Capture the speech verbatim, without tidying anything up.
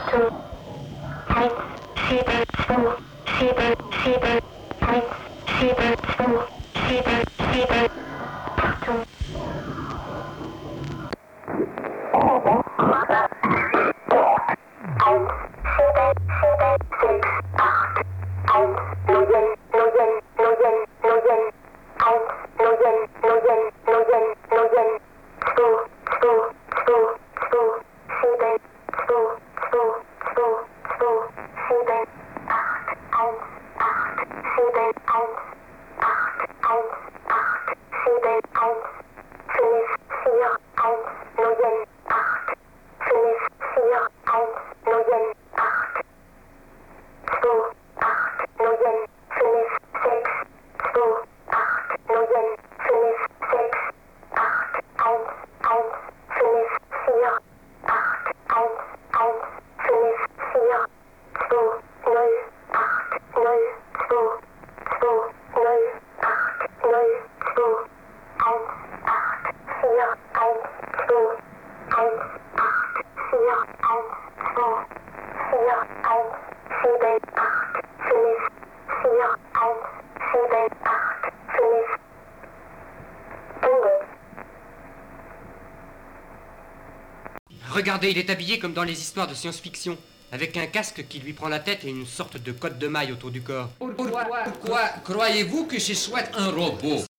Regardez, il est habillé comme dans les histoires de science-fiction, avec un casque qui lui prend la tête et une sorte de cotte de maille autour du corps. Pourquoi, pourquoi croyez-vous que ce soit un robot?